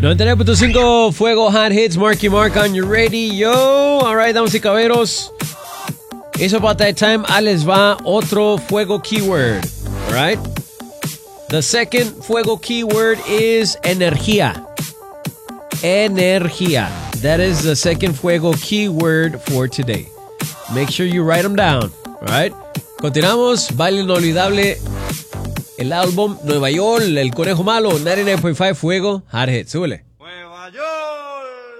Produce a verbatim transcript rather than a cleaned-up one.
noventa y nueve punto cinco Fuego Hot Hits, Marky Mark on your radio. Alright, damas y caballeros. It's about that time. Ahí les va otro Fuego keyword. Alright. The second Fuego keyword is energía. Energía. That is the second Fuego keyword for today. Make sure you write them down. Alright. Continuamos. Baile inolvidable. El álbum Nueva York, El Conejo Malo, noventa y nueve punto cinco Fuego Hot Hits. Súbele.